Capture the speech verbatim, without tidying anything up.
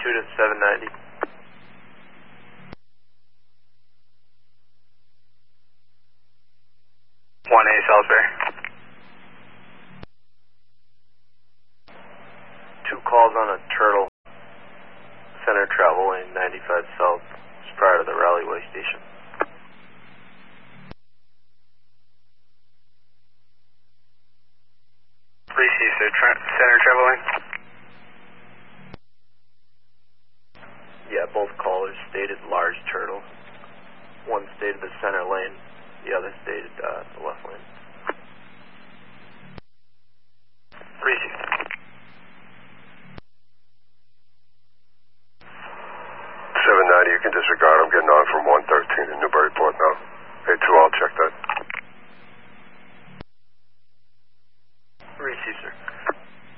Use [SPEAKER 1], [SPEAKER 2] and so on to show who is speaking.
[SPEAKER 1] altitude at seven ninety. one A Salisbury. Two calls on a turtle. Center travel lane ninety-five south, just prior to the Raleigh station. three C, sir. Tra center travel lane? Yeah, both callers stated large turtle. One stated the center lane, the other stated uh, the left lane.